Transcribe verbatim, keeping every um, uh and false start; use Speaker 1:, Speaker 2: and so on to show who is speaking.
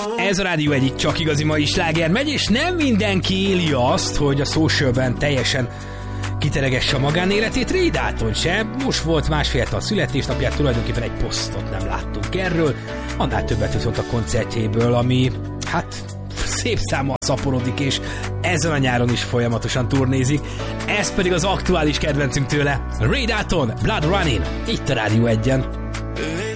Speaker 1: Ez a Rádió egyik csak igazi mai sláger megy, és nem mindenki éli azt, hogy a socialben teljesen kiteregesse a magánéletét. Rédától se. Most volt másfél a születésnapját, tulajdonképpen egy posztot nem láttunk erről. Annál többet viszont a koncertjéből, ami hát szép számmal szaporodik, és ezen a nyáron is folyamatosan turnézik. Ez pedig az aktuális kedvencünk tőle, Ray Dalton, Blood Running, itt a Rádió egyen.